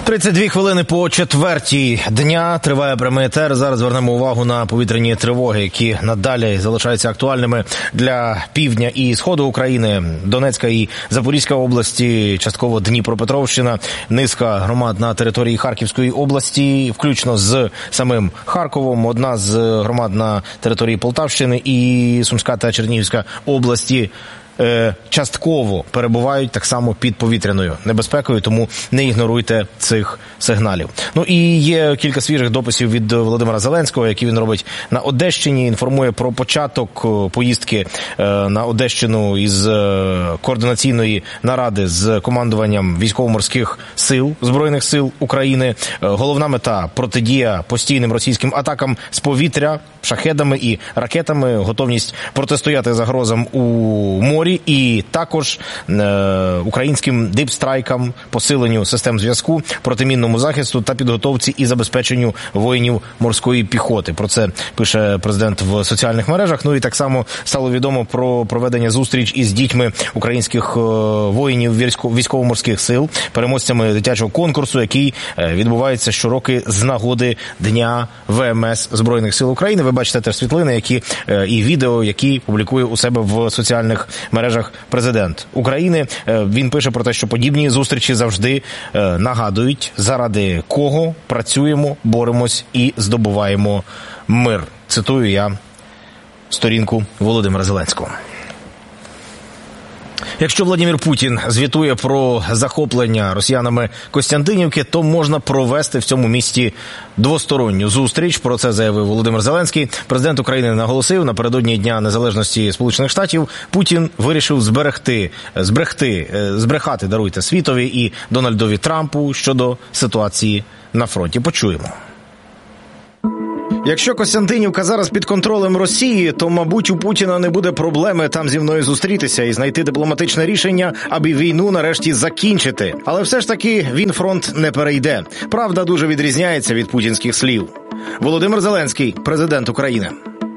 32 хвилини по 4 дня триває прямий етер. Зараз звернемо увагу на повітряні тривоги, які надалі залишаються актуальними для півдня і сходу України, Донецька і Запорізька області, частково Дніпропетровщина, низка громад на території Харківської області, включно з самим Харковом, одна з громад на території Полтавщини і Сумська та Чернігівська області частково перебувають так само під повітряною небезпекою, тому не ігноруйте цих сигналів. Ну і є кілька свіжих дописів від Володимира Зеленського, які він робить на Одещині, інформує про початок поїздки на Одещину із координаційної наради з командуванням військово-морських сил, Збройних сил України. Головна мета – протидія постійним російським атакам з повітря, шахедами і ракетами, готовність протистояти загрозам у морі, і також українським дипстрайкам, посиленню систем зв'язку, протимінному захисту та підготовці і забезпеченню воїнів морської піхоти. Про це пише президент в соціальних мережах. Ну і так само стало відомо про проведення зустріч із дітьми українських воїнів військово-морських сил, переможцями дитячого конкурсу, який відбувається щороку з нагоди Дня ВМС Збройних сил України. Ви бачите теж світлини, і відео, які публікує у себе в соціальних мережах президент України. Він пише про те, що подібні зустрічі завжди нагадують, заради кого працюємо, боремось і здобуваємо мир. Цитую я сторінку Володимира Зеленського. Якщо Владимир Путін звітує про захоплення росіянами Костянтинівки, то можна провести в цьому місті двосторонню зустріч. Про це заявив Володимир Зеленський. Президент України наголосив, напередодні Дня Незалежності Сполучених Штатів Путін вирішив збрехати світові і Дональдові Трампу щодо ситуації на фронті. Почуємо. Якщо Костянтинівка зараз під контролем Росії, то, мабуть, у Путіна не буде проблеми там зі мною зустрітися і знайти дипломатичне рішення, аби війну нарешті закінчити. Але все ж таки він фронт не перейде. Правда дуже відрізняється від путінських слів. Володимир Зеленський, президент України.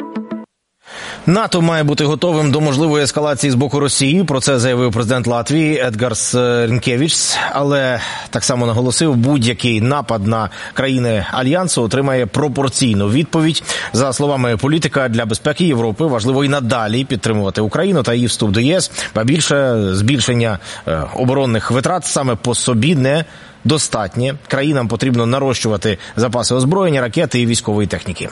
НАТО має бути готовим до можливої ескалації з боку Росії. Про це заявив президент Латвії Едгарс Рінкевічс. Але так само наголосив, будь-який напад на країни Альянсу отримає пропорційну відповідь. За словами політика, для безпеки Європи важливо і надалі підтримувати Україну та її вступ до ЄС. А більше збільшення оборонних витрат саме по собі не достатнє. Країнам потрібно нарощувати запаси озброєння, ракети і військової техніки.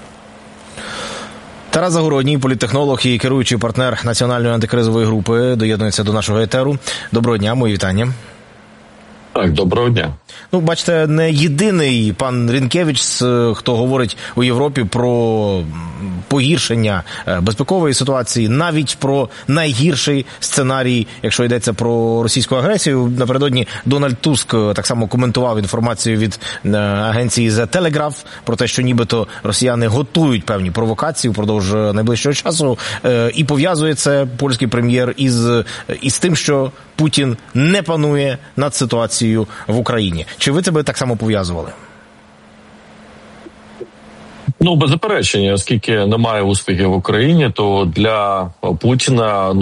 Тарас Загородній, політтехнолог і керуючий партнер Національної антикризової групи, доєднується до нашого етеру. Доброго дня, мої вітання. Так, доброго дня. Ну, бачите, не єдиний пан Рінкевічс, хто говорить у Європі про погіршення безпекової ситуації, навіть про найгірший сценарій, якщо йдеться про російську агресію. Напередодні Дональд Туск так само коментував інформацію від агенції The Telegraph про те, що нібито росіяни готують певні провокації впродовж найближчого часу, і пов'язує це польський прем'єр із тим, що Путін не панує над ситуацією в Україні. Чи ви це би так само пов'язували? Ну, без заперечення, оскільки немає успіхів в Україні, то для Путіна,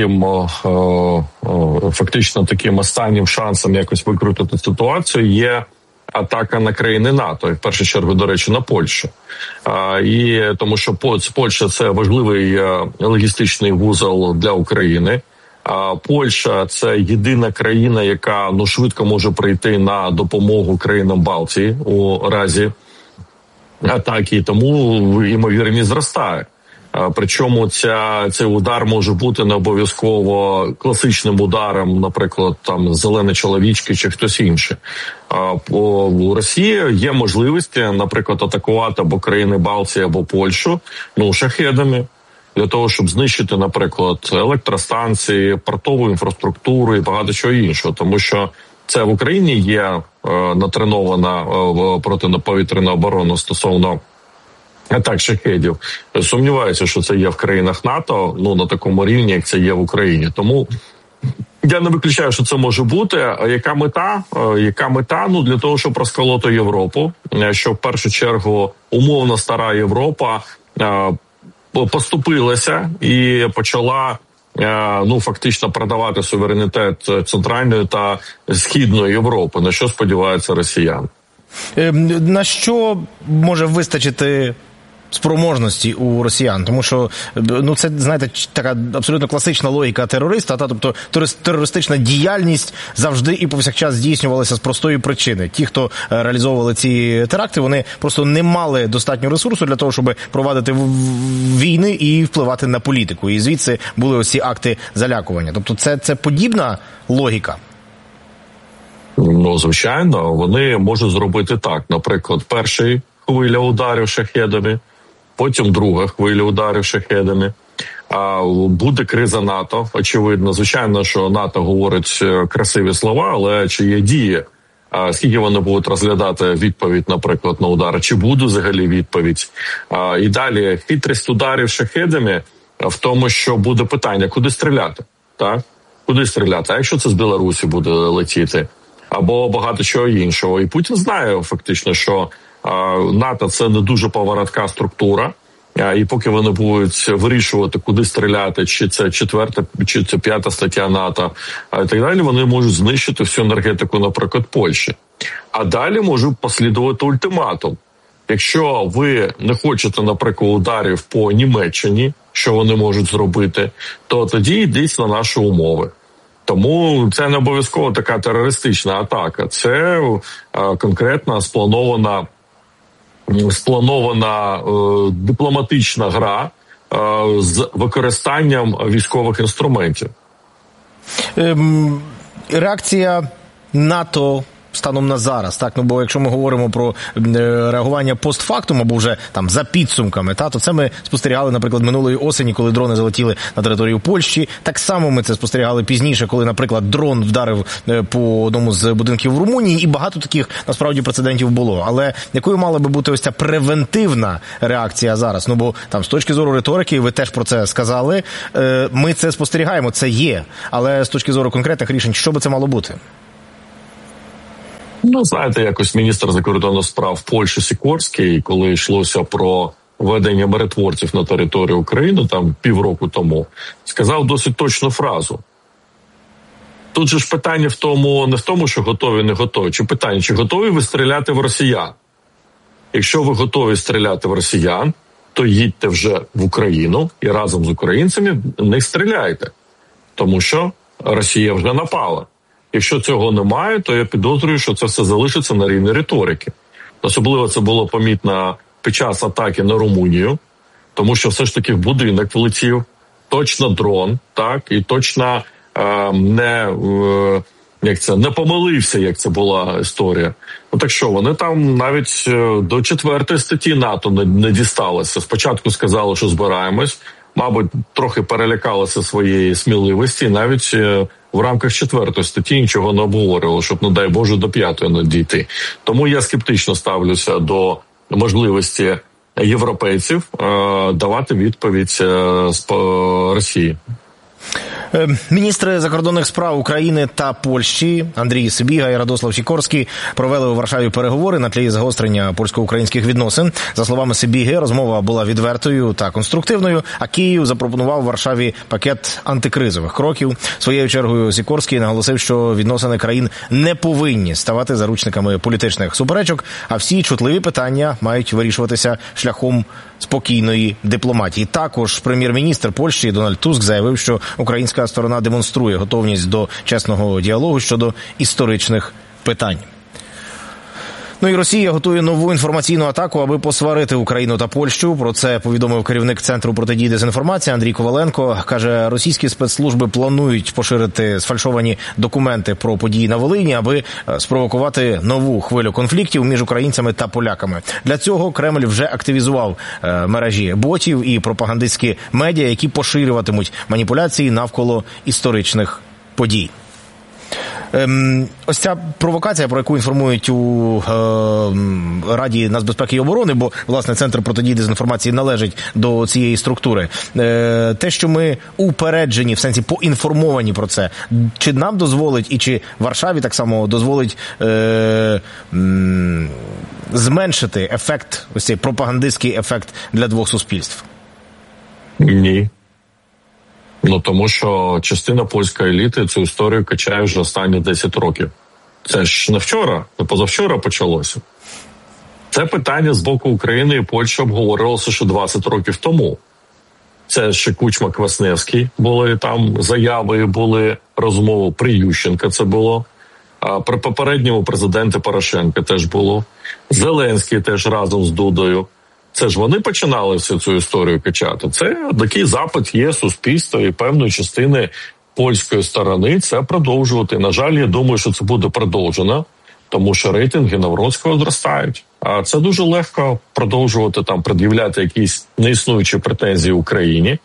фактично таким останнім шансом якось викрутити ситуацію є атака на країни НАТО, і в першу чергу, до речі, на Польщу. І тому що Польща – це важливий логістичний вузол для України. Польща – це єдина країна, яка швидко може прийти на допомогу країнам Балтії у разі атаки, тому ймовірність зростає. Причому цей удар може бути не обов'язково класичним ударом, наприклад, там зелені чоловічки чи хтось інший. У Росії є можливості, наприклад, атакувати або країни Балтії, або Польщу, шахедами, для того, щоб знищити, наприклад, електростанції, портову інфраструктуру і багато чого іншого. Тому що це в Україні є натренована протиповітряна оборона стосовно атак шахедів. Сумніваюся, що це є в країнах НАТО, на такому рівні, як це є в Україні. Тому я не виключаю, що це може бути. А яка мета? Для того, щоб розколоти Європу, щоб в першу чергу умовно стара Європа поступилася і почала фактично продавати суверенітет Центральної та Східної Європи. На що сподіваються росіяни? На що може вистачити спроможності у росіян? Тому що, це, знаєте, така абсолютно класична логіка терориста, тобто терористична діяльність завжди і повсякчас здійснювалася з простої причини. Ті, хто реалізовували ці теракти, вони просто не мали достатньо ресурсу для того, щоб провадити війни і впливати на політику. І звідси були ось ці акти залякування. Тобто це подібна логіка? Звичайно, вони можуть зробити так. Наприклад, перша хвиля ударів шахедами, потім друга хвиля ударів шахедами. Буде криза НАТО, очевидно. Звичайно, що НАТО говорить красиві слова, але чи є дії? Скільки вони будуть розглядати відповідь, наприклад, на удари? Чи буде взагалі відповідь? І далі хитрість ударів шахедами в тому, що буде питання, куди стріляти? Так? Куди стріляти? А якщо це з Білорусі буде летіти? Або багато чого іншого. І Путін знає фактично, що НАТО – це не дуже поворотка структура, і поки вони будуть вирішувати, куди стріляти, чи це 4-та, чи це 5-та стаття НАТО, і так далі, вони можуть знищити всю енергетику, наприклад, Польщі. А далі може послідувати ультиматум. Якщо ви не хочете, наприклад, ударів по Німеччині, що вони можуть зробити, то тоді йдіть на наші умови. Тому це не обов'язково така терористична атака. Це конкретна спланована дипломатична гра з використанням військових інструментів. Реакція НАТО станом на зараз, так, бо якщо ми говоримо про реагування постфактум або вже там за підсумками, то це ми спостерігали, наприклад, минулої осені, коли дрони залетіли на територію Польщі. Так само ми це спостерігали пізніше, коли, наприклад, дрон вдарив по одному з будинків в Румунії, і багато таких, насправді, прецедентів було. Але якою мала би бути ось ця превентивна реакція зараз? Бо там з точки зору риторики, ви теж про це сказали, ми це спостерігаємо, це є. Але з точки зору конкретних рішень, що би це мало бути? Знаєте, якось міністр закордонних справ Польщі Сікорський, коли йшлося про введення миротворців на територію України, там півроку тому, сказав досить точну фразу. Тут же ж питання в тому, не в тому, що готові, не готові, чи питання, чи готові ви стріляти в росіян? Якщо ви готові стріляти в росіян, то їдьте вже в Україну і разом з українцями не стріляйте, тому що Росія вже напала. Якщо цього немає, то я підозрюю, що це все залишиться на рівні риторики. Особливо це було помітно під час атаки на Румунію, тому що все ж таки в будинок влетів, точно дрон, так, і точно не помилився, як це була історія. Так що, вони там навіть до 4-ї статті НАТО не дісталися. Спочатку сказали, що збираємось, мабуть, трохи перелякалися своєї сміливості, навіть в рамках 4-ї статті нічого не обговорювало, щоб, не дай Боже, до 5-ї не дійти. Тому я скептично ставлюся до можливості європейців давати відповідь з Росії. Міністри закордонних справ України та Польщі Андрій Сибіга і Радослав Сікорський провели у Варшаві переговори на тлі загострення польсько-українських відносин. За словами Сибіги, розмова була відвертою та конструктивною, а Київ запропонував Варшаві пакет антикризових кроків. Своєю чергою Сікорський наголосив, що відносини країн не повинні ставати заручниками політичних суперечок, а всі чутливі питання мають вирішуватися шляхом спокійної дипломатії. Також прем'єр-міністр Польщі Дональд Туск заявив, що українська сторона демонструє готовність до чесного діалогу щодо історичних питань. І Росія готує нову інформаційну атаку, аби посварити Україну та Польщу. Про це повідомив керівник Центру протидії дезінформації Андрій Коваленко. Каже, російські спецслужби планують поширити сфальшовані документи про події на Волині, аби спровокувати нову хвилю конфліктів між українцями та поляками. Для цього Кремль вже активізував мережі ботів і пропагандистські медіа, які поширюватимуть маніпуляції навколо історичних подій. Ось ця провокація, про яку інформують у Раді нацбезпеки і оборони, бо, власне, Центр протидії дезінформації належить до цієї структури. Те, що ми упереджені, в сенсі поінформовані про це, чи нам дозволить, і чи Варшаві так само дозволить зменшити ефект, ось цей пропагандистський ефект для двох суспільств? Ні. Тому що частина польської еліти цю історію качає вже останні 10 років. Це ж не вчора, не позавчора почалося. Це питання з боку України і Польщі обговорювалося ще 20 років тому. Це ще Кучма-Квасневський, були там заяви, були розмови при Ющенка, це було. При попередньому президенті Порошенка теж було. Зеленський теж разом з Дудою. Це ж вони починали всю цю історію качати. Це такий запит є суспільства і певної частини польської сторони це продовжувати. На жаль, я думаю, що це буде продовжено, тому що рейтинги Навроцького зростають. А це дуже легко продовжувати там пред'являти якісь неіснуючі претензії Україні.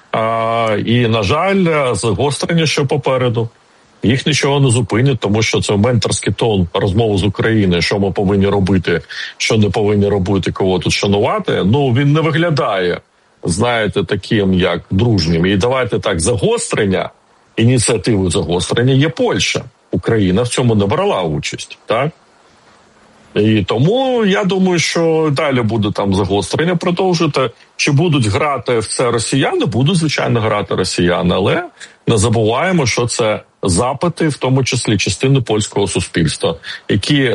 І, на жаль, загострення ще попереду. Їх нічого не зупинять, тому що це менторський тон розмови з Україною, що ми повинні робити, що не повинні робити, кого тут шанувати. Він не виглядає, знаєте, таким, як дружнім. І давайте так, загострення, ініціативою загострення є Польща. Україна в цьому не брала участь, так? І тому я думаю, що далі буде там загострення продовжити. Чи будуть грати в це росіяни? Будуть, звичайно, грати росіяни, але не забуваємо, що це запити, в тому числі частини польського суспільства, які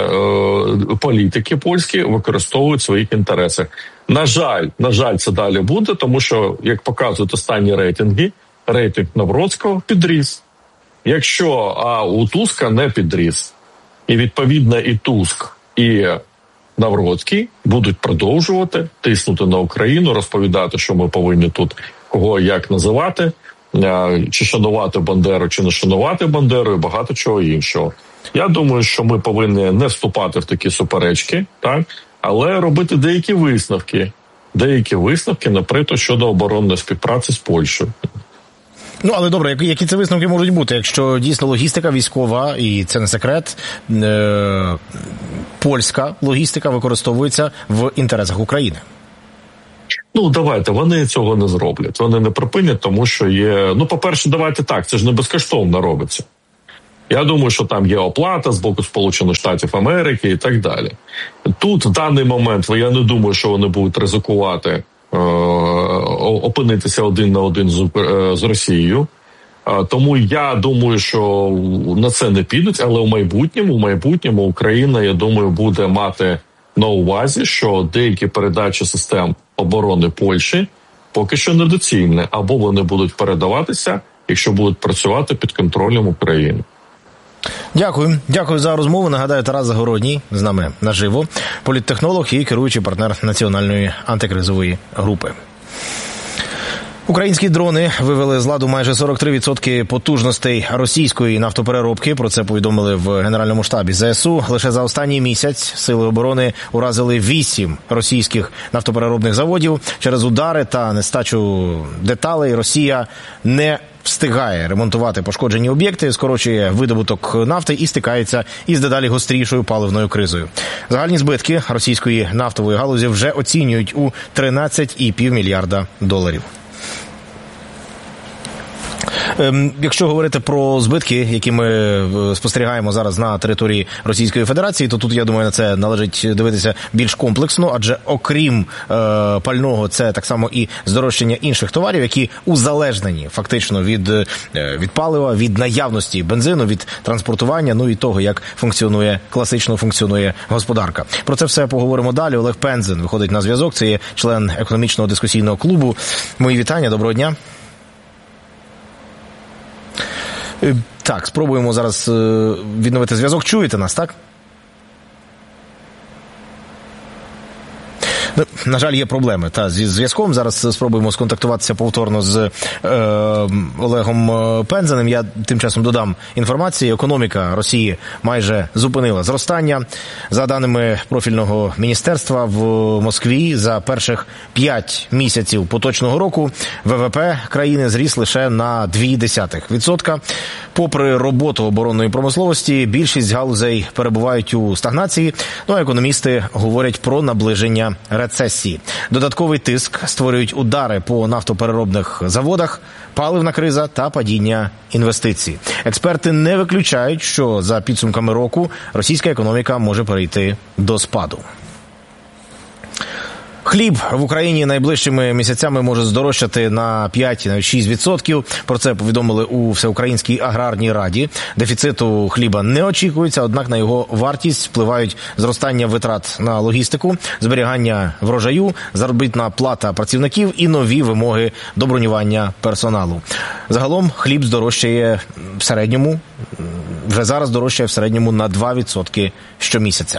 політики польські використовують в своїх інтересах. На жаль, це далі буде, тому що, як показують останні рейтинги, рейтинг Навроцького підріс. Якщо у Туска не підріс, і відповідно і Туск, і Навроцький будуть продовжувати тиснути на Україну, розповідати, що ми повинні тут кого як називати, чи шанувати Бандеру, чи не шанувати Бандеру, і багато чого іншого. Я думаю, що ми повинні не вступати в такі суперечки, так, але робити деякі висновки, наприклад, щодо оборонної співпраці з Польщею. Але добре, які це висновки можуть бути, якщо дійсно логістика військова, і це не секрет, польська логістика використовується в інтересах України? Давайте, вони цього не зроблять. Вони не припинять, тому що є... по-перше, давайте так, це ж не безкоштовно робиться. Я думаю, що там є оплата з боку Сполучених Штатів Америки і так далі. Тут, в даний момент, я не думаю, що вони будуть ризикувати опинитися один на один з Росією. Тому я думаю, що на це не підуть, але в майбутньому Україна, я думаю, буде мати на увазі, що деякі передачі систем оборони Польщі поки що недоцільні, або вони будуть передаватися, якщо будуть працювати під контролем України. Дякую за розмову. Нагадаю, Тарас Загородній з нами наживо, політтехнолог і керуючий партнер Національної антикризової групи. Українські дрони вивели з ладу майже 43% потужностей російської нафтопереробки. Про це повідомили в Генеральному штабі ЗСУ. Лише за останній місяць Сили оборони уразили 8 російських нафтопереробних заводів. Через удари та нестачу деталей Росія не встигає ремонтувати пошкоджені об'єкти, скорочує видобуток нафти і стикається із дедалі гострішою паливною кризою. Загальні збитки російської нафтової галузі вже оцінюють у $13,5 мільярда. Якщо говорити про збитки, які ми спостерігаємо зараз на території Російської Федерації, то тут, я думаю, на це належить дивитися більш комплексно, адже окрім пального, це так само і здорожчання інших товарів, які узалежнені фактично від палива, від наявності бензину, від транспортування, і того, як класично функціонує господарка. Про це все поговоримо далі. Олег Пензен виходить на зв'язок, це є член економічного дискусійного клубу. Мої вітання, доброго дня. Так, спробуємо зараз відновити зв'язок. Чуєте нас, так? На жаль, є проблеми зі зв'язком. Зараз спробуємо сконтактуватися повторно з Олегом Пензеним. Я тим часом додам інформації. Економіка Росії майже зупинила зростання. За даними профільного міністерства, в Москві за перших 5 місяців поточного року ВВП країни зріс лише на 0,2%. Попри роботу оборонної промисловості, більшість галузей перебувають у стагнації, а економісти говорять про наближення рецесії. Додатковий тиск створюють удари по нафтопереробних заводах, паливна криза та падіння інвестицій. Експерти не виключають, що за підсумками року російська економіка може перейти до спаду. Хліб в Україні найближчими місяцями може здорожчати на 5-6%. Про це повідомили у Всеукраїнській аграрній раді. Дефіциту хліба не очікується, однак на його вартість впливають зростання витрат на логістику, зберігання врожаю, заробітна плата працівників і нові вимоги до бронювання персоналу. Загалом хліб здорожчає в середньому, вже зараз дорожчає в середньому на 2% щомісяця.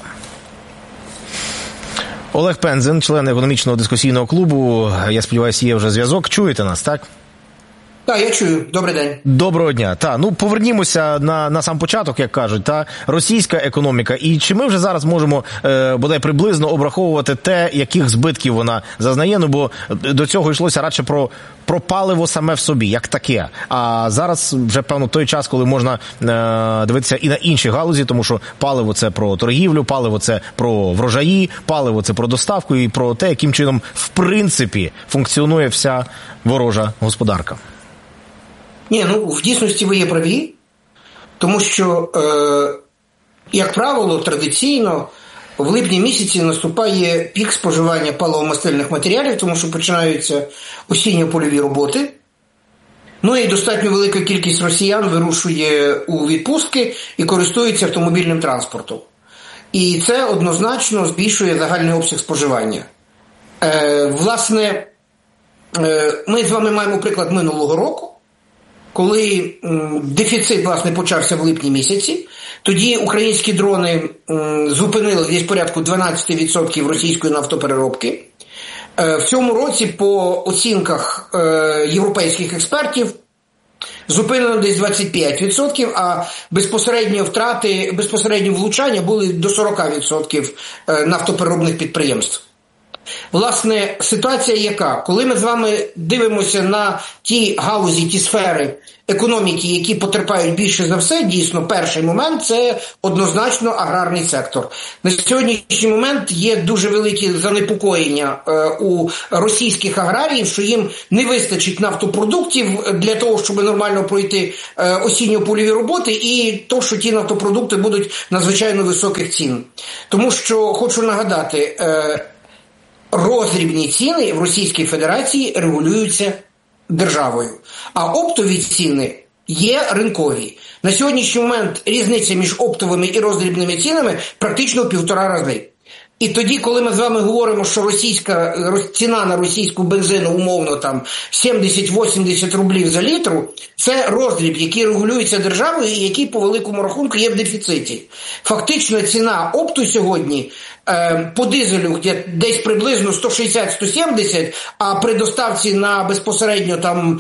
Олег Пензен, член економічного дискусійного клубу. Я сподіваюся, є вже зв'язок. Чуєте нас, так? Так, я чую. Добрий день. Доброго дня. Повернімося на сам початок, як кажуть, російська економіка. І чи ми вже зараз можемо, бодай приблизно, обраховувати те, яких збитків вона зазнає? Ну, бо до цього йшлося радше про паливо саме в собі, як таке. А зараз вже, певно, той час, коли можна дивитися і на інші галузі, тому що паливо – це про торгівлю, паливо – це про врожаї, паливо – це про доставку і про те, яким чином, в принципі, функціонує вся ворожа господарка. Ні, в дійсності ви є праві, тому що, як правило, традиційно в липні місяці наступає пік споживання паливо-мастильних матеріалів, тому що починаються осінньо-польові роботи. Ну і достатньо велика кількість росіян вирушує у відпустки і користується автомобільним транспортом. І це однозначно збільшує загальний обсяг споживання. Власне, ми з вами маємо приклад минулого року, коли дефіцит, власне, почався в липні місяці. Тоді українські дрони зупинили десь порядку 12% російської нафтопереробки. В цьому році, по оцінках європейських експертів, зупинено десь 25%, а безпосередньо влучання були до 40% нафтопереробних підприємств. Власне, ситуація яка? Коли ми з вами дивимося на ті галузі, ті сфери економіки, які потерпають більше за все, дійсно, перший момент – це однозначно аграрний сектор. На сьогоднішній момент є дуже великі занепокоєння у російських аграріїв, що їм не вистачить нафтопродуктів для того, щоб нормально пройти осінньо-польові роботи, і то, що ті нафтопродукти будуть надзвичайно високих цін. Тому що, хочу нагадати, роздрібні ціни в Російській Федерації регулюються державою, а оптові ціни є ринкові. На сьогоднішній момент різниця між оптовими і роздрібними цінами практично в 1,5 рази. І тоді, коли ми з вами говоримо, що ціна на російську бензину умовно там 70-80 рублів за літру, це роздріб, який регулюється державою і який по великому рахунку є в дефіциті. Фактично ціна опту сьогодні по дизелю десь приблизно 160-170, а при доставці на безпосередньо там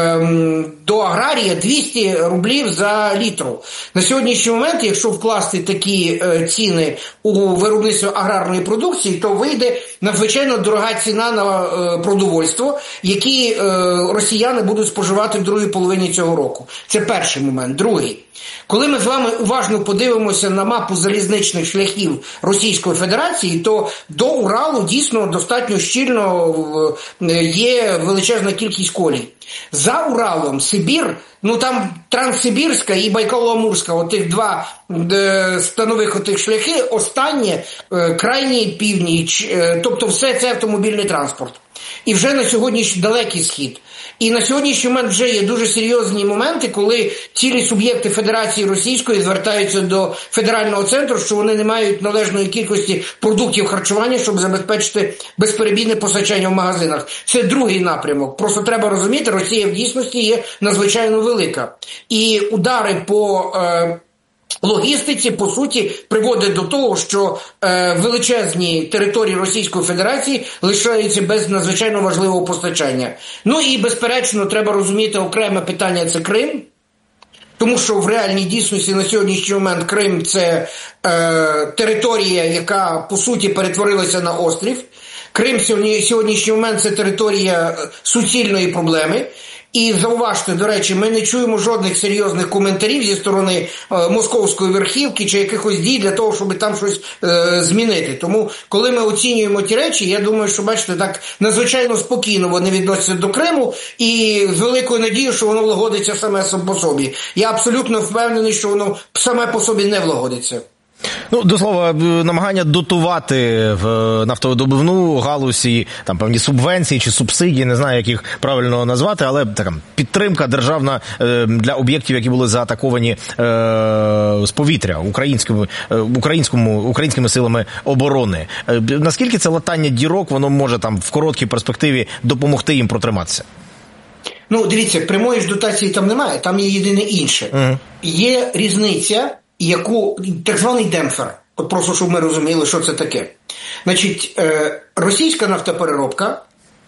до аграрія 200 рублів за літру. На сьогоднішній момент, якщо вкласти такі ціни у виробництво аграрної продукції, то вийде надзвичайно дорога ціна на продовольство, які росіяни будуть споживати в другій половині цього року. Це перший момент. Другий. Коли ми з вами уважно подивимося на мапу залізничних шляхів Російської Федерації, то до Уралу дійсно достатньо щільно є величезна кількість колій. За Уралом Сибір, там Транссибірська і Байкало-Амурська, отих два станових отих шляхи, останнє крайній північ, тобто все це автомобільний транспорт. І вже на сьогоднішній далекий схід. І на сьогоднішній момент вже є дуже серйозні моменти, коли цілі суб'єкти Федерації Російської звертаються до федерального центру, що вони не мають належної кількості продуктів харчування, щоб забезпечити безперебійне постачання в магазинах. Це другий напрямок. Просто треба розуміти, Росія в дійсності є надзвичайно велика. І удари по логістиці, по суті, приводить до того, що величезні території Російської Федерації лишаються без надзвичайно важливого постачання. Ну і, безперечно, треба розуміти окреме питання – це Крим. Тому що в реальній дійсності на сьогоднішній момент Крим – це територія, яка, по суті, перетворилася на острів. Крим сьогоднішній момент – це територія суцільної проблеми. І зауважте, до речі, ми не чуємо жодних серйозних коментарів зі сторони московської верхівки чи якихось дій для того, щоб там щось змінити. Тому, коли ми оцінюємо ті речі, я думаю, що, бачите, так надзвичайно спокійно вони відносяться до Криму і з великою надією, що воно влагодиться саме по собі. Я абсолютно впевнений, що воно саме по собі не влагодиться. Ну, до слова, намагання дотувати в нафтовидобувну галузь і там певні субвенції чи субсидії, не знаю, як їх правильно назвати, але така підтримка державна для об'єктів, які були заатаковані з повітря українськими силами оборони. Наскільки це латання дірок, воно може там в короткій перспективі допомогти їм протриматися? Ну, дивіться, прямої ж дотації там немає, там є єдине інше. Є різниця, так званий демпфер. От просто, щоб ми розуміли, що це таке. Значить, російська нафтопереробка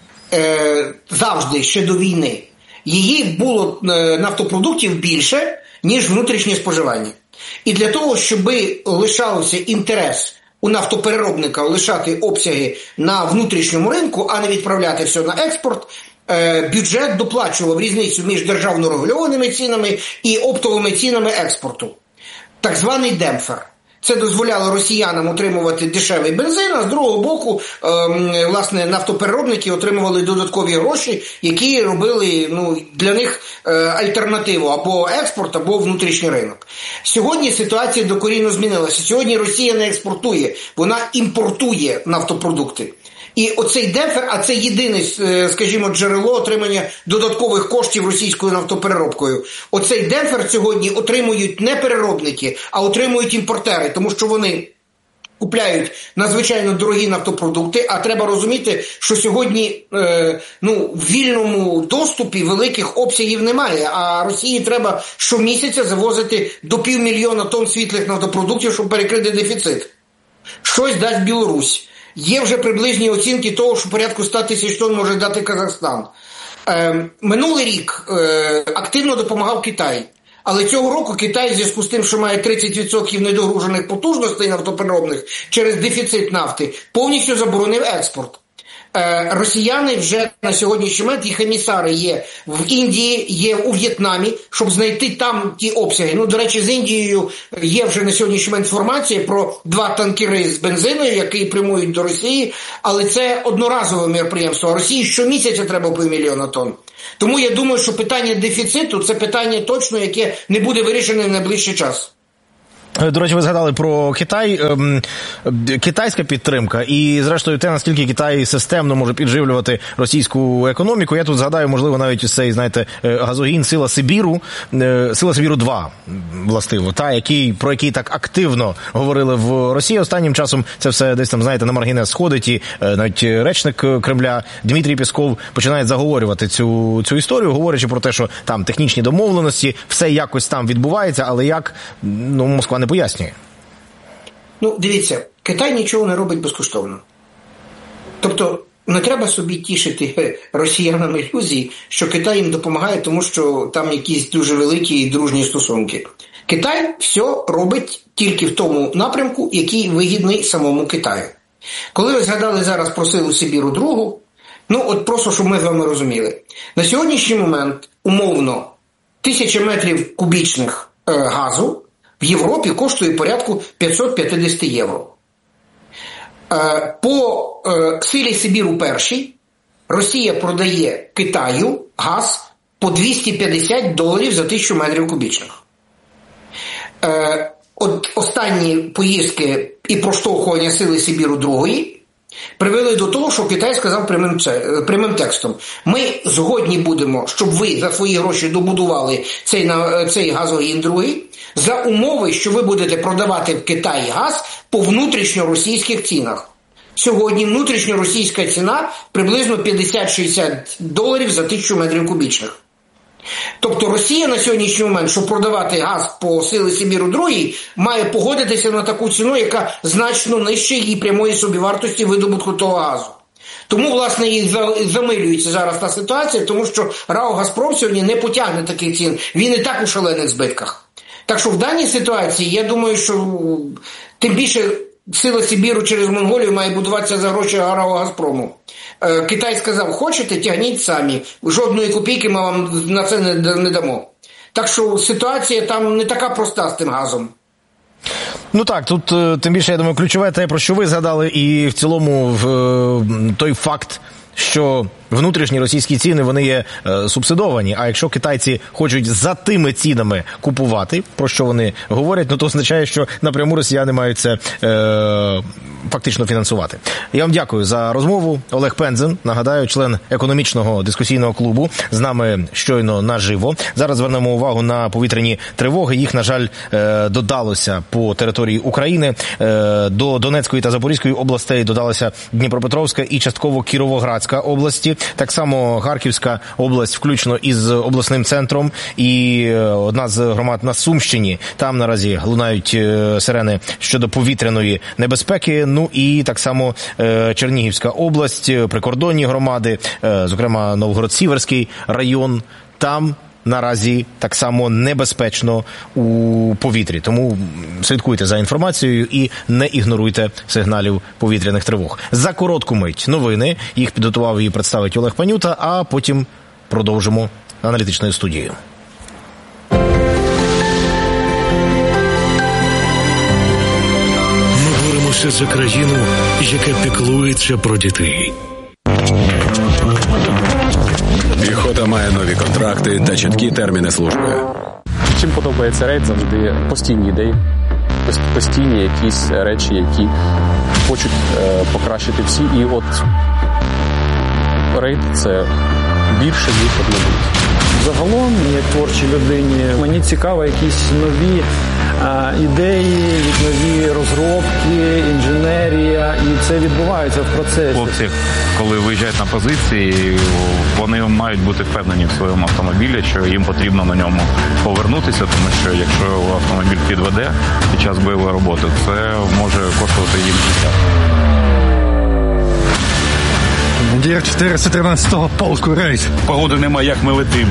завжди, ще до війни, її було нафтопродуктів більше, ніж внутрішнє споживання. І для того, щоб лишався інтерес у нафтопереробника лишати обсяги на внутрішньому ринку, а не відправляти все на експорт, бюджет доплачував різницю між державно регульованими цінами і оптовими цінами експорту. Так званий демпфер. Це дозволяло росіянам отримувати дешевий бензин, а з другого боку, власне, нафтопереробники отримували додаткові гроші, які робили для них альтернативу або експорт, або внутрішній ринок. Сьогодні ситуація докорінно змінилася. Сьогодні Росія не експортує, вона імпортує нафтопродукти. І оцей демпфер, а це єдине, скажімо, джерело отримання додаткових коштів російською нафтопереробкою. Оцей демпфер сьогодні отримують не переробники, а отримують імпортери, тому що вони купляють надзвичайно дорогі нафтопродукти, а треба розуміти, що сьогодні в вільному доступі великих обсягів немає, а Росії треба щомісяця завозити до 500 000 тонн світлих нафтопродуктів, щоб перекрити дефіцит. Щось дасть Білорусь. Є вже приблизні оцінки того, що порядку 100 000 тонн може дати Казахстан. Минулий рік активно допомагав Китай. Але цього року Китай в зв'язку з тим, що має 30% недогружених потужностей нафтопереробних через дефіцит нафти, повністю заборонив експорт. Росіяни вже на сьогоднішній момент, їх емісари є в Індії, є у В'єтнамі, щоб знайти там ті обсяги. До речі, з Індією є вже на сьогоднішній момент інформація про 2 танкери з бензиною, які прямують до Росії, але це одноразове мероприємство. А Росії щомісяця треба 500 000 тонн. Тому я думаю, що питання дефіциту – це питання точно, яке не буде вирішене в найближчий час. До речі, ви згадали про Китай. Китайська підтримка і, зрештою, те, наскільки Китай системно може підживлювати російську економіку. Я тут згадаю, можливо, навіть цей, газогін Сила Сибіру-2, властиво, про який так активно говорили в Росії. Останнім часом це все десь там, на маргінес сходить, і навіть речник Кремля Дмитрій Пєсков починає заговорювати цю історію, говорячи про те, що там технічні домовленості, все якось там відбувається, але як, Москва не пояснює. Дивіться, Китай нічого не робить безкоштовно. Тобто, не треба собі тішити росіянам ілюзії, що Китай їм допомагає, тому що там якісь дуже великі і дружні стосунки. Китай все робить тільки в тому напрямку, який вигідний самому Китаю. Коли ви згадали зараз про Силу Сибіру-2, от просто, щоб ми з вами розуміли. На сьогоднішній момент, умовно, 1000 метрів кубічних газу в Європі коштує порядку 550 євро. По Силі Сибіру-1 Росія продає Китаю газ по $250 за 1000 метрів кубічних. Останні поїздки і проштовхування Сили Сибіру-2 привели до того, що Китай сказав прямим текстом: ми згодні будемо, щоб ви за свої гроші добудували цей газогін другий, за умови, що ви будете продавати в Китаї газ по внутрішньоросійських цінах. Сьогодні внутрішньоросійська ціна приблизно $50-60 за 1000 метрів кубічних. Тобто Росія на сьогоднішній момент, щоб продавати газ по Сили Сибіру-2, має погодитися на таку ціну, яка значно нижче її прямої собівартості видобутку того газу. Тому, власне, і замилюється зараз та ситуація, тому що РАО «Газпром» сьогодні не потягне таких цін. Він і так у шалених збитках. Так що в даній ситуації, я думаю, що тим більше Сила Сибіру через Монголію має будуватися за гроші РАО «Газпрому». Китай сказав: хочете, тягніть самі. Жодної копійки ми вам на це не дамо. Так що ситуація там не така проста з тим газом. Так, тут тим більше, я думаю, ключове те, про що ви згадали, і в цілому той факт, що внутрішні російські ціни, вони є субсидовані, а якщо китайці хочуть за тими цінами купувати, про що вони говорять, то означає, що напряму росіяни мають це фактично фінансувати. Я вам дякую за розмову. Олег Пензен, нагадаю, член економічного дискусійного клубу, з нами щойно наживо. Зараз звернемо увагу на повітряні тривоги. Їх, на жаль, додалося по території України. До Донецької та Запорізької областей додалася Дніпропетровська і частково Кіровоградська області. Так само Харківська область, включно із обласним центром, і одна з громад на Сумщині. Там наразі лунають сирени щодо повітряної небезпеки. Ну і так само Чернігівська область, прикордонні громади, зокрема Новгород-Сіверський район. Там наразі так само небезпечно у повітрі. Тому слідкуйте за інформацією і не ігноруйте сигналів повітряних тривог. За коротку мить новини. Їх підготував і представить Олег Панюта, а потім продовжимо аналітичною студією. Ми боремося за країну, яка піклується про дітей. Піхота має нові контракти та чіткі терміни служби. Чим подобається рейд, завжди постійні ідеї, постійні якісь речі, які хочуть покращити всі. І от рейд – це більше, ніж однобудь. Загалом, як творчій людині, мені цікаво якісь нові ідеї, нові розробки, інженерія, і це відбувається в процесі. Хлопці, коли виїжджають на позиції, вони мають бути впевнені в своєму автомобілі, що їм потрібно на ньому повернутися, тому що якщо автомобіль підведе під час бойової роботи, це може коштувати їм життя. Командир 413-го полку рейс. Погоди немає, як ми летим.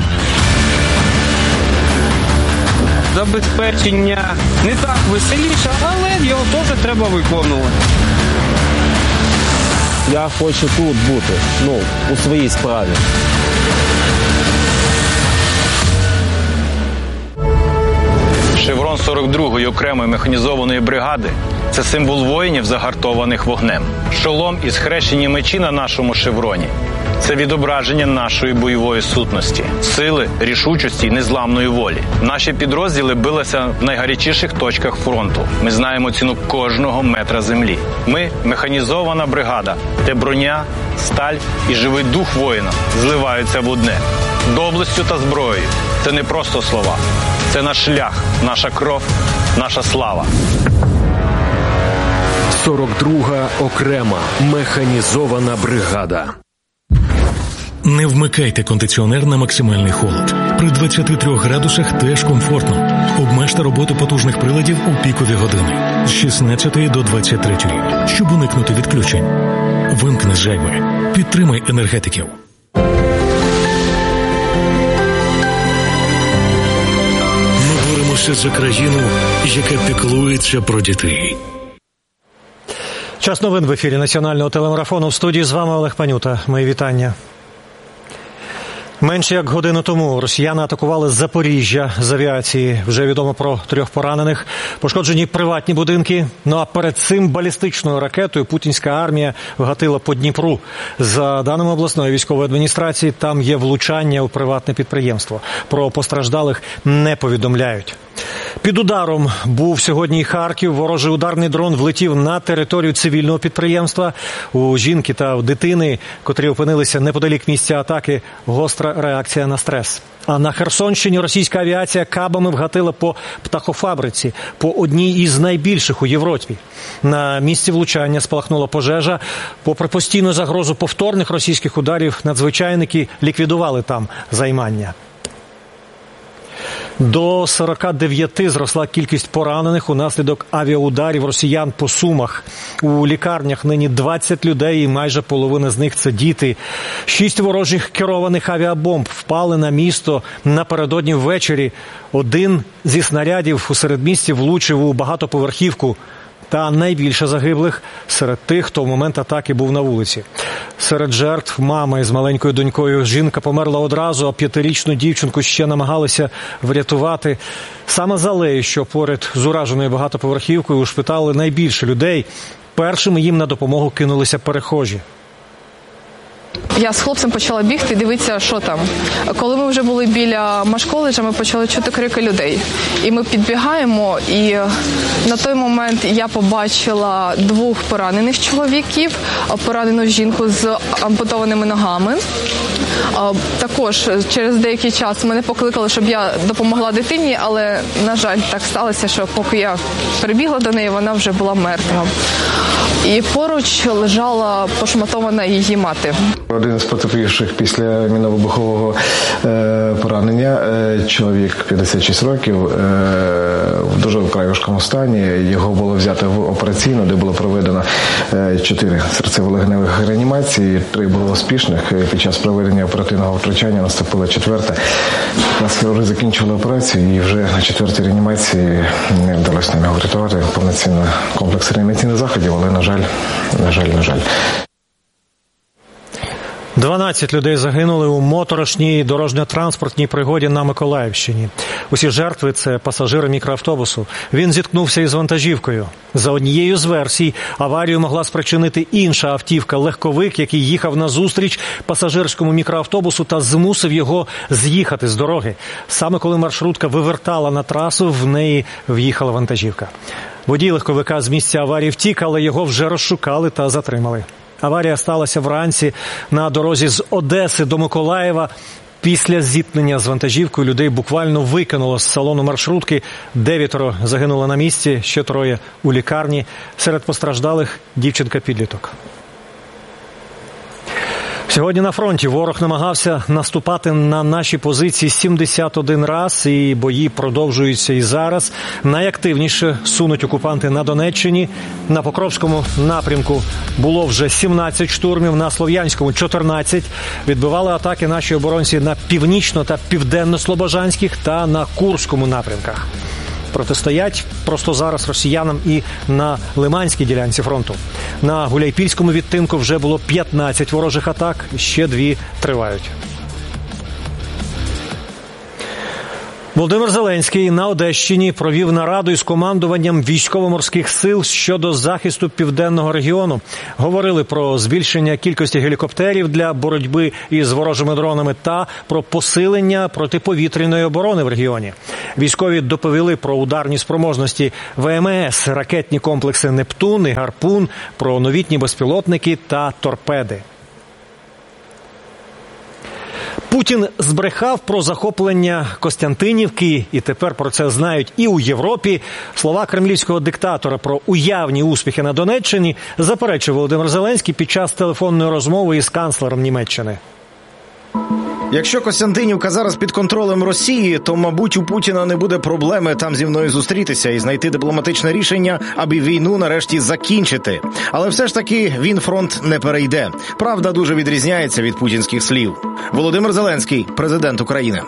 Забезпечення не так веселіше, але його теж треба виконувати. Я хочу тут бути, у своїй справі. Шеврон 42-ї окремої механізованої бригади – це символ воїнів, загартованих вогнем. Шолом і схрещені мечі на нашому шевроні – це відображення нашої бойової сутності, сили, рішучості і незламної волі. Наші підрозділи билися в найгарячіших точках фронту. Ми знаємо ціну кожного метра землі. Ми – механізована бригада, де броня, сталь і живий дух воїна зливаються в одне. Доблестю та зброєю – це не просто слова. Це наш шлях, наша кров, наша слава. 42-га окрема механізована бригада. Не вмикайте кондиціонер на максимальний холод. При 23 градусах теж комфортно. Обмежте роботу потужних приладів у пікові години з 16 до 23, щоб уникнути відключень. Вимкни зайве. Підтримай енергетиків. Ми боремося за країну, яка піклується про дітей. Час новин в ефірі національного телемарафону. В студії з вами Олег Панюта. Мої вітання. Менше як годину тому росіяни атакували Запоріжжя з авіації. Вже відомо про 3 поранених. Пошкоджені приватні будинки. Ну а перед цим балістичною ракетою путінська армія вгатила по Дніпру. За даними обласної військової адміністрації, там є влучання у приватне підприємство. Про постраждалих не повідомляють. Під ударом був сьогодні і Харків. Ворожий ударний дрон влетів на територію цивільного підприємства. У жінки та у дитини, котрі опинилися неподалік місця атаки, гостра реакція на стрес. А на Херсонщині російська авіація кабами вгатила по птахофабриці, по одній із найбільших у Європі. На місці влучання спалахнула пожежа. Попри постійну загрозу повторних російських ударів, надзвичайники ліквідували там займання. До 49 зросла кількість поранених унаслідок авіаударів росіян по Сумах. У лікарнях нині 20 людей і майже половина з них – це діти. 6 ворожих керованих авіабомб впали на місто напередодні ввечері. Один зі снарядів у середмісті влучив у багатоповерхівку. Та найбільше загиблих серед тих, хто в момент атаки був на вулиці. Серед жертв мама із маленькою донькою. Жінка померла одразу, а 5-річну дівчинку ще намагалися врятувати. Саме з алеї, що поряд з ураженою багатоповерхівкою, ушпитали найбільше людей. Першими їм на допомогу кинулися перехожі. Я з хлопцем почала бігти, дивитися, що там. Коли ми вже були біля Машколеджа, ми почали чути крики людей. І ми підбігаємо, і на той момент я побачила 2 поранених чоловіків, поранену жінку з ампутованими ногами. Також через деякий час мене покликали, щоб я допомогла дитині, але, на жаль, так сталося, що поки я прибігла до неї, вона вже була мертва. І поруч лежала пошматована її мати. Один з потерпівших після мінно-вибухового поранення, чоловік 56 років, в дуже вкрай важкому стані. Його було взято в операційну, де було проведено 4 серцево-легеневих реанімації, 3 було успішних. Під час проведення оперативного втручання наступила 4-та. Хірурги закінчили операцію і вже на 4-й реанімації не вдалося нам його врятувати. Повноцінний комплекс реанімаційних заходів, але, на жаль. 12 людей загинули у моторошній дорожньо-транспортній пригоді на Миколаївщині. Усі жертви – це пасажири мікроавтобусу. Він зіткнувся із вантажівкою. За однією з версій, аварію могла спричинити інша автівка – легковик, який їхав назустріч пасажирському мікроавтобусу та змусив його з'їхати з дороги. Саме коли маршрутка вивертала на трасу, в неї в'їхала вантажівка. Водій легковика з місця аварії втік, але його вже розшукали та затримали. Аварія сталася вранці на дорозі з Одеси до Миколаєва. Після зіткнення з вантажівкою людей буквально викинуло з салону маршрутки. 9 загинуло на місці, ще 3 у лікарні. Серед постраждалих дівчинка-підліток. Сьогодні на фронті ворог намагався наступати на наші позиції 71 раз, і бої продовжуються і зараз. Найактивніше сунуть окупанти на Донеччині. На Покровському напрямку було вже 17 штурмів, на Слов'янському – 14. Відбивали атаки наші оборонці на північно- та південно-слобожанських та на Курському напрямках. Протистоять просто зараз росіянам і на Лиманській ділянці фронту. На Гуляйпільському відтинку вже було 15 ворожих атак, ще 2 тривають. Володимир Зеленський на Одещині провів нараду із командуванням військово-морських сил щодо захисту південного регіону. Говорили про збільшення кількості гелікоптерів для боротьби із ворожими дронами та про посилення протиповітряної оборони в регіоні. Військові доповіли про ударні спроможності ВМС, ракетні комплекси «Нептун» і «Гарпун», про новітні безпілотники та торпеди. Путін збрехав про захоплення Костянтинівки, і тепер про це знають і у Європі. Слова кремлівського диктатора про уявні успіхи на Донеччині заперечив Володимир Зеленський під час телефонної розмови із канцлером Німеччини. Якщо Костянтинівка зараз під контролем Росії, то, мабуть, у Путіна не буде проблеми там зі мною зустрітися і знайти дипломатичне рішення, аби війну нарешті закінчити. Але все ж таки він фронт не перейде. Правда дуже відрізняється від путінських слів. Володимир Зеленський, президент України.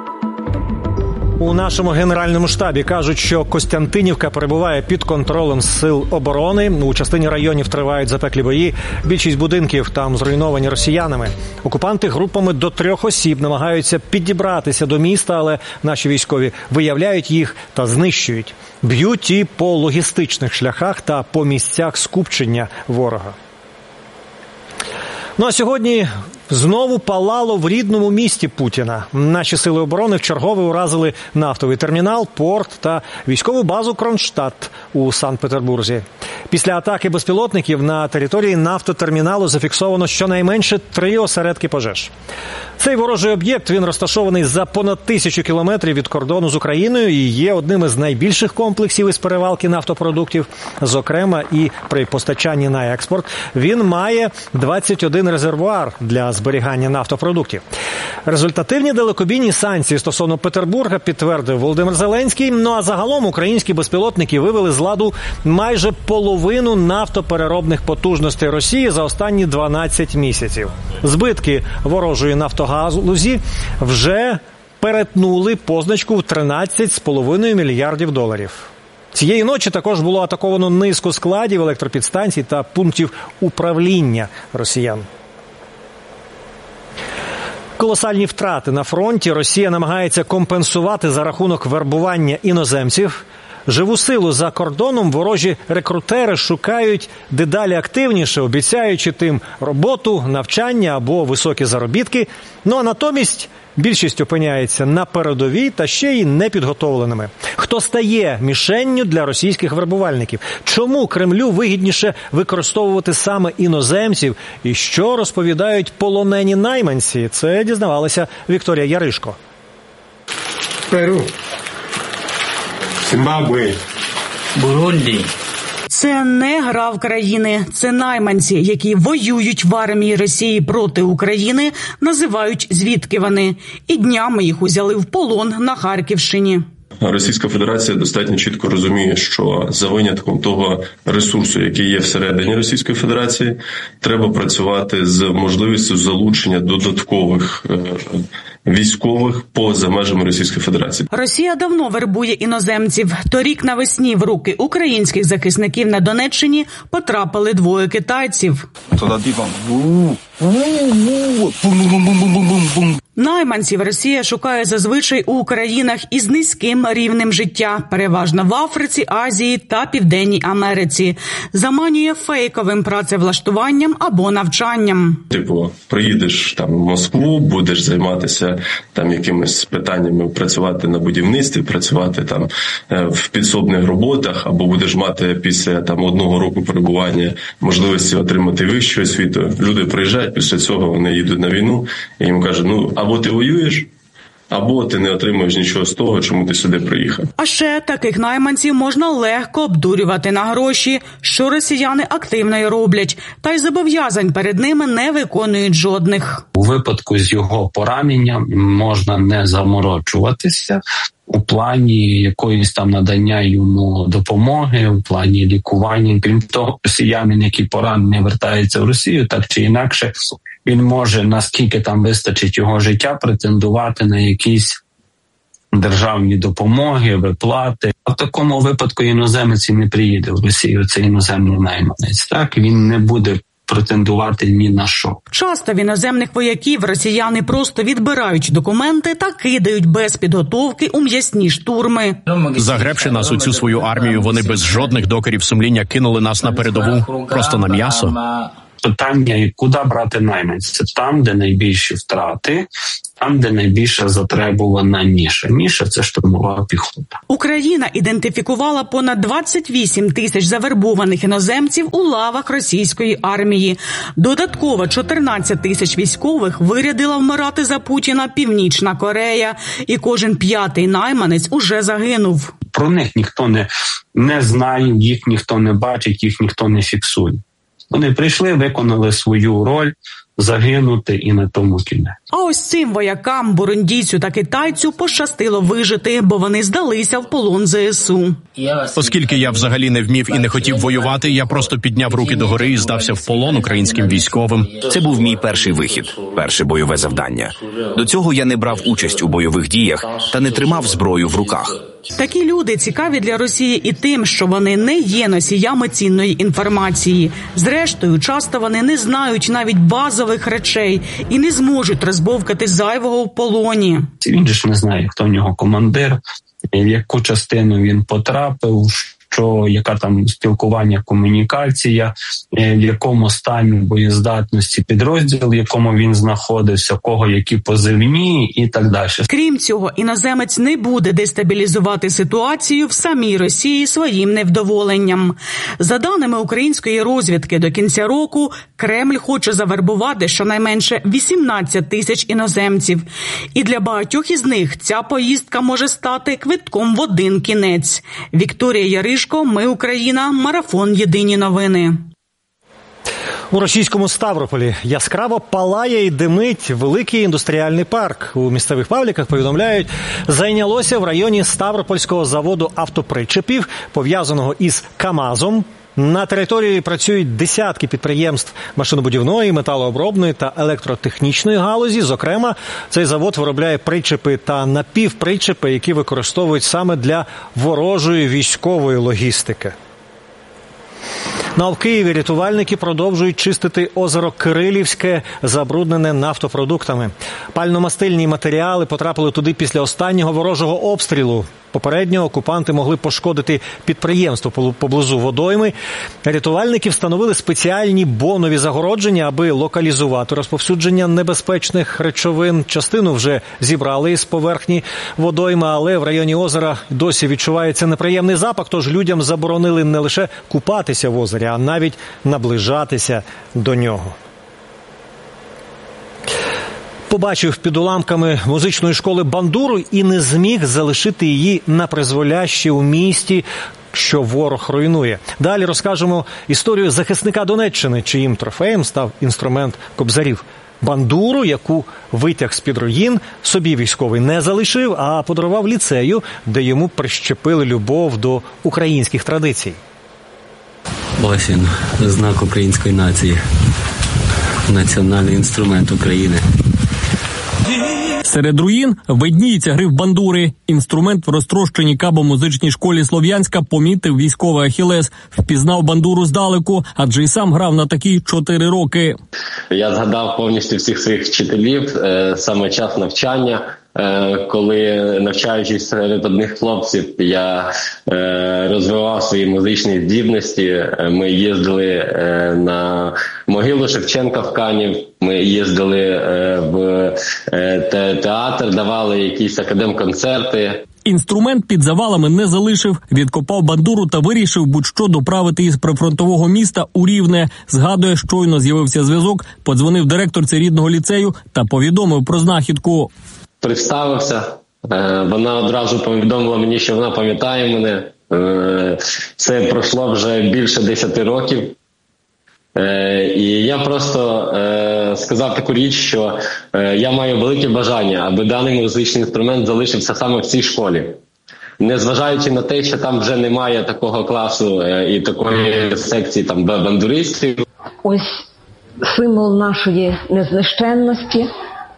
У нашому генеральному штабі кажуть, що Костянтинівка перебуває під контролем сил оборони. У частині районів тривають запеклі бої. Більшість будинків там зруйновані росіянами. Окупанти групами до 3 осіб намагаються підібратися до міста, але наші військові виявляють їх та знищують. Б'ють і по логістичних шляхах та по місцях скупчення ворога. Ну а сьогодні знову палало в рідному місті Путіна. Наші сили оборони вчергове уразили нафтовий термінал, порт та військову базу Кронштадт у Санкт-Петербурзі. Після атаки безпілотників на території нафтотерміналу зафіксовано щонайменше 3 осередки пожеж. Цей ворожий об'єкт, він розташований за понад 1000 кілометрів від кордону з Україною і є одним із найбільших комплексів із перевалки нафтопродуктів. Зокрема, і при постачанні на експорт він має 21 резервуар для зберігання нафтопродуктів. Результативні далекобійні санкції стосовно Петербурга підтвердив Володимир Зеленський. Ну а загалом українські безпілотники вивели з ладу майже половину нафтопереробних потужностей Росії за останні 12 місяців. Збитки ворожої нафтогалузі вже перетнули позначку в $13,5 мільярдів. Цієї ночі також було атаковано низку складів, електропідстанцій та пунктів управління росіян. Колосальні втрати на фронті Росія намагається компенсувати за рахунок вербування іноземців. Живу силу за кордоном ворожі рекрутери шукають дедалі активніше, обіцяючи тим роботу, навчання або високі заробітки. Ну а натомість більшість опиняється на передовій та ще й непідготовленими. Хто стає мішенню для російських вербувальників? Чому Кремлю вигідніше використовувати саме іноземців? І що розповідають полонені найманці? Це дізнавалася Вікторія Яришко. Перу. Зімбабве. Бурунді. Це не грав країни, це найманці, які воюють в армії Росії проти України, називають звідки вони. І днями їх узяли в полон на Харківщині. Російська Федерація достатньо чітко розуміє, що за винятком того ресурсу, який є всередині Російської Федерації, треба працювати з можливістю залучення додаткових військових поза межами Російської Федерації. Росія давно вербує іноземців. Торік навесні в руки українських захисників на Донеччині потрапили 2 китайців. Найманців Росія шукає зазвичай у країнах із низьким рівнем життя, переважно в Африці, Азії та Південній Америці. Заманює фейковим працевлаштуванням або навчанням. Приїдеш там в Москву, будеш займатися там якимись питаннями, працювати на будівництві, працювати там в підсобних роботах, або будеш мати після там 1 року перебування можливості отримати вищу освіту. Люди приїжджають, після цього вони їдуть на війну, і їм кажуть, або ти воюєш, або ти не отримуєш нічого з того, чому ти сюди приїхав. А ще таких найманців можна легко обдурювати на гроші, що росіяни активно й роблять, та й зобов'язань перед ними не виконують жодних. У випадку з його пораненням можна не заморочуватися у плані якоїсь там надання йому допомоги, у плані лікування. Крім того, росіянин, який поранений, вертається в Росію, так чи інакше, він може, наскільки там вистачить його життя, претендувати на якісь державні допомоги, виплати. А в такому випадку іноземець не приїде в Росію, це іноземний найманець. Так, він не буде претендувати ні на що. Часто в іноземних вояків росіяни просто відбирають документи та кидають без підготовки у м'ясні штурми. Загребши нас у цю свою армію, вони без жодних докорів сумління кинули нас на передову, просто на м'ясо. Питання, куди брати найманців? Це там, де найбільші втрати, там, де найбільша затребувана ніша. Ніша – це штурмова піхота. Україна ідентифікувала понад 28 тисяч завербованих іноземців у лавах російської армії. Додатково 14 тисяч військових вирядила вмирати за Путіна Північна Корея. І кожен 5-й найманець уже загинув. Про них ніхто не знає, їх ніхто не бачить, їх ніхто не фіксує. Вони прийшли, виконали свою роль, загинути і на тому кінець. А ось цим воякам, бурундійцю та китайцю, пощастило вижити, бо вони здалися в полон ЗСУ. Оскільки я взагалі не вмів і не хотів воювати, я просто підняв руки догори і здався в полон українським військовим. Це був мій перший вихід, перше бойове завдання. До цього я не брав участь у бойових діях та не тримав зброю в руках. Такі люди цікаві для Росії і тим, що вони не є носіями цінної інформації. Зрештою, часто вони не знають навіть базових речей і не зможуть розбовкати зайвого в полоні. Він же ж не знає, хто в нього командир, в яку частину він потрапив, яка там спілкування, комунікація, в якому стані боєздатності підрозділ, в якому він знаходився, кого які позивні і так далі. Крім цього, іноземець не буде дестабілізувати ситуацію в самій Росії своїм невдоволенням. За даними української розвідки, до кінця року Кремль хоче завербувати щонайменше 18 тисяч іноземців. І для багатьох із них ця поїздка може стати квитком в один кінець. Вікторія Яришко, Ми Україна, марафон Єдині новини. У російському Ставрополі яскраво палає і димить великий індустріальний парк. У місцевих пабліках повідомляють, зайнялося в районі Ставропольського заводу автопричепів, пов'язаного із КАМАЗом. На території працюють десятки підприємств машинобудівної, металообробної та електротехнічної галузі. Зокрема, цей завод виробляє причепи та напівпричепи, які використовують саме для ворожої військової логістики. На в Києві рятувальники продовжують чистити озеро Кирилівське, забруднене нафтопродуктами. Пальномастильні матеріали потрапили туди після останнього ворожого обстрілу. Попередньо окупанти могли пошкодити підприємство поблизу водойми. Рятувальники встановили спеціальні бонові загородження, аби локалізувати розповсюдження небезпечних речовин. Частину вже зібрали із поверхні водойми, але в районі озера досі відчувається неприємний запах, тож людям заборонили не лише купатися в озері, а навіть наближатися до нього. Побачив під уламками музичної школи бандуру і не зміг залишити її на призволяще у місті, що ворог руйнує. Далі розкажемо історію захисника Донеччини, чиїм трофеєм став інструмент кобзарів. Бандуру, яку витяг з-під руїн, собі військовий не залишив, а подарував ліцею, де йому прищепили любов до українських традицій. Ось він, знак української нації. Національний інструмент України. Серед руїн видніється гриф бандури. Інструмент в розтрощеній кабо-музичній школі Слов'янська помітив військовий Ахілес. Впізнав бандуру здалеку, адже й сам грав на такій 4 роки. Я згадав повністю всіх своїх вчителів, саме час навчання. Коли, навчаючись серед одних хлопців, я розвивав свої музичні здібності. Ми їздили на могилу Шевченка в Канів, ми їздили в театр, давали якісь академконцерти. Інструмент під завалами не залишив, відкопав бандуру та вирішив будь-що доправити із прифронтового міста у Рівне. Згадує, щойно з'явився зв'язок, подзвонив директорці рідного ліцею та повідомив про знахідку. Представився, вона одразу повідомила мені, що вона пам'ятає мене. Це пройшло вже більше 10 років. І я просто сказав таку річ, що я маю велике бажання, аби даний музичний інструмент залишився саме в цій школі. Незважаючи на те, що там вже немає такого класу і такої секції там бандуристів. Ось символ нашої незнищенності.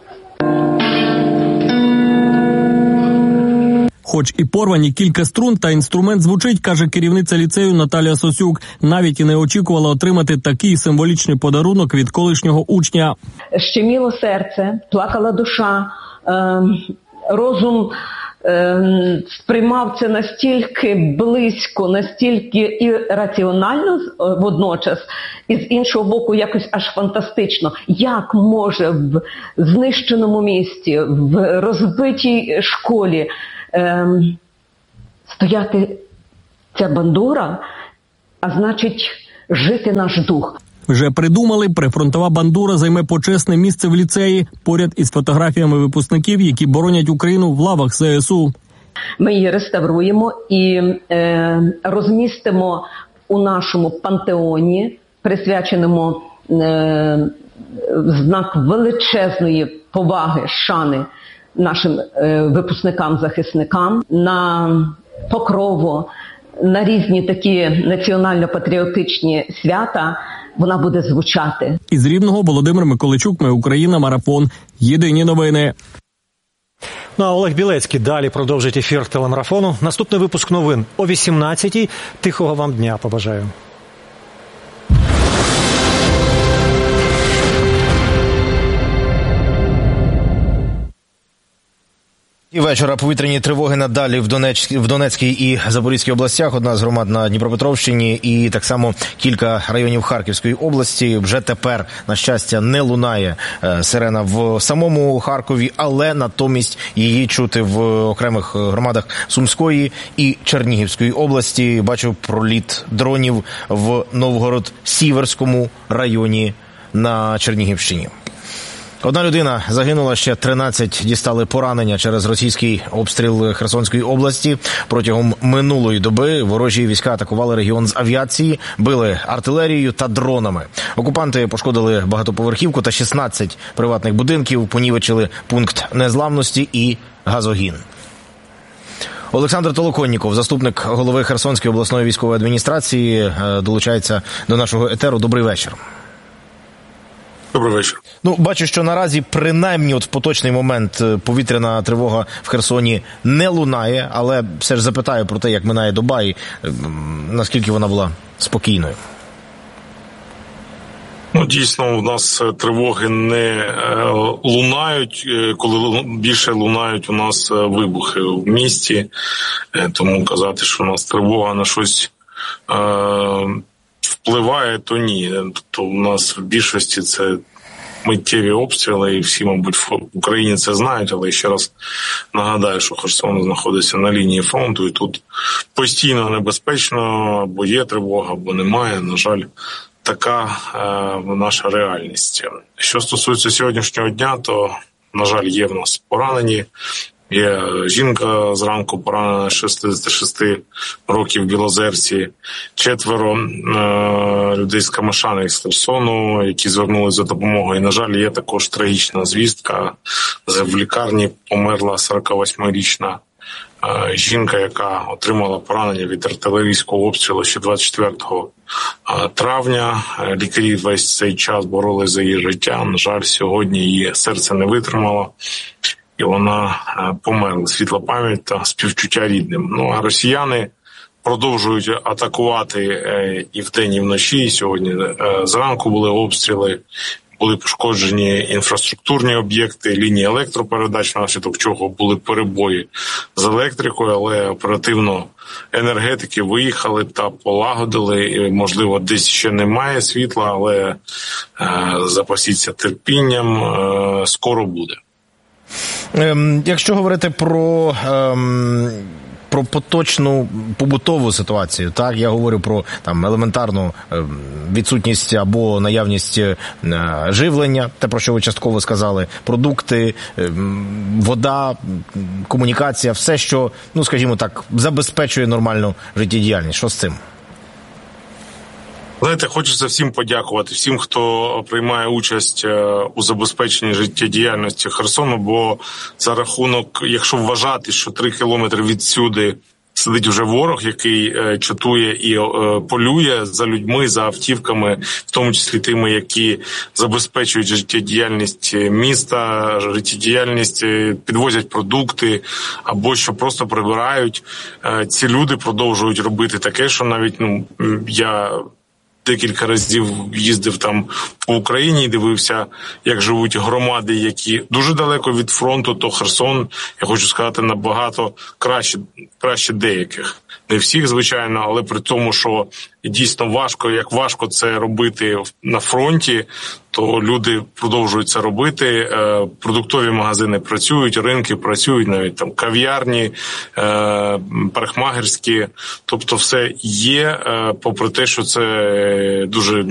Хоч і порвані кілька струн, та інструмент звучить, каже керівниця ліцею Наталія Сосюк. Навіть і не очікувала отримати такий символічний подарунок від колишнього учня. Щеміло серце, плакала душа, розум сприймав це настільки близько, настільки ірраціонально водночас, і з іншого боку якось аж фантастично. Як може в знищеному місті, в розбитій школі стояти ця бандура, а значить жити наш дух. Вже придумали, прифронтова бандура займе почесне місце в ліцеї, поряд із фотографіями випускників, які боронять Україну в лавах ЗСУ. Ми її реставруємо і розмістимо у нашому пантеоні, присвяченому в знак величезної поваги, шани нашим випускникам-захисникам, на Покрову, на різні такі національно-патріотичні свята вона буде звучати. Із Рівного Володимир Миколайчук, Ми Україна, Марафон. Єдині новини. Ну а Олег Білецький далі продовжить ефір телемарафону. Наступний випуск новин о 18-й. Тихого вам дня побажаю. І вечора повітряні тривоги надалі в Донецькій і Запорізькій областях. Одна з громад на Дніпропетровщині і так само кілька районів Харківської області. Вже тепер, на щастя, не лунає сирена в самому Харкові, але натомість її чути в окремих громадах Сумської і Чернігівської області. Бачив проліт дронів в Новгород-Сіверському районі на Чернігівщині. Одна людина загинула, ще 13 дістали поранення через російський обстріл Херсонської області. Протягом минулої доби ворожі війська атакували регіон з авіації, били артилерією та дронами. Окупанти пошкодили багатоповерхівку та 16 приватних будинків, понівечили пункт незламності і газогін. Олександр Толоконніков, заступник голови Херсонської обласної військової адміністрації, долучається до нашого етеру. Добрий вечір. Добрий вечір. Ну, бачу, що наразі, принаймні, от в поточний момент повітряна тривога в Херсоні не лунає, але все ж запитаю про те, як минає доба і наскільки вона була спокійною. Дійсно, у нас тривоги не лунають, коли більше лунають у нас вибухи в місті. Тому казати, що у нас тривога на щось впливає, то ні. Тобто у нас в більшості це миттєві обстріли, і всі, мабуть, в Україні це знають, але ще раз нагадаю, що Херсон знаходиться на лінії фронту, і тут постійно небезпечно, або є тривога, або немає. На жаль, така наша реальність. Що стосується сьогоднішнього дня, то, на жаль, є в нас поранені. Є жінка зранку поранена 66 років в Білозерці, 4 людей з Камишани і з Херсону, які звернулися за допомогою. І, на жаль, є також трагічна звістка. В лікарні померла 48-річна жінка, яка отримала поранення від артилерійського обстрілу ще 24 травня. Лікарі весь цей час боролися за її життя. На жаль, сьогодні її серце не витримало. І вона померла. Світла пам'ять та співчуття рідним. А росіяни продовжують атакувати і вдень, і вночі. І сьогодні зранку були обстріли, були пошкоджені інфраструктурні об'єкти, лінії електропередач, внаслідок чого були перебої з електрикою, але оперативно енергетики виїхали та полагодили. І, можливо, десь ще немає світла, але запасіться терпінням, скоро буде. Якщо говорити про поточну побутову ситуацію, так, я говорю про елементарну відсутність або наявність живлення, те, про що ви частково сказали, продукти, вода, комунікація, все, що, скажімо так, забезпечує нормальну життєдіяльність. Що з цим? Знаєте, хочеться всім подякувати, всім, хто приймає участь у забезпеченні життєдіяльності Херсону, бо за рахунок, якщо вважати, що 3 кілометри відсюди сидить вже ворог, який чатує і полює за людьми, за автівками, в тому числі тими, які забезпечують життєдіяльність міста, життєдіяльність, підвозять продукти або що просто прибирають. Ці люди продовжують робити таке, що навіть я декілька разів їздив там по Україні і дивився, як живуть громади, які дуже далеко від фронту, то Херсон, я хочу сказати, набагато краще деяких. Не всіх, звичайно, але при тому, що дійсно важко це робити на фронті, то люди продовжують це робити. Продуктові магазини працюють, ринки працюють, навіть там кав'ярні, парикмахерські. Тобто все є, попри те, що це дуже